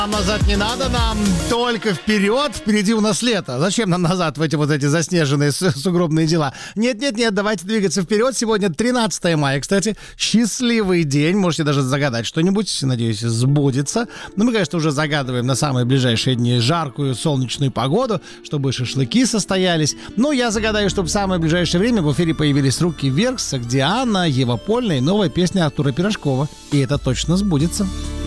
А назад не надо, нам только вперед. Впереди у нас лето. Зачем нам назад в эти вот эти заснеженные сугробные дела? Нет, давайте двигаться вперед. Сегодня 13 мая, кстати. Счастливый день. Можете даже загадать что-нибудь. Надеюсь, сбудется. Но мы, конечно, уже загадываем на самые ближайшие дни жаркую солнечную погоду, чтобы шашлыки состоялись. Ну, я загадаю, чтобы в самое ближайшее время в эфире появились «Руки вверх», Сагдиана, Ева Польна и новая песня Артура Пирожкова. И это точно сбудется.